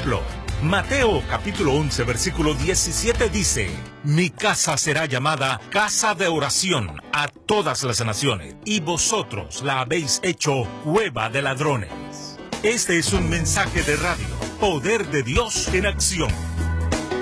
ejemplo. Mateo capítulo 11 versículo 17 dice: Mi casa será llamada casa de oración a todas las naciones, y vosotros la habéis hecho cueva de ladrones. Este es un mensaje de radio, Poder de Dios en acción.